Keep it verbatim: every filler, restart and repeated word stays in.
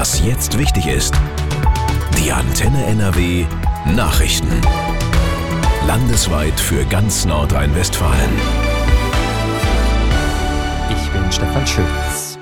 Was jetzt wichtig ist. Die Antenne N R W Nachrichten. Landesweit für ganz Nordrhein-Westfalen. Ich bin Stefan Schütz.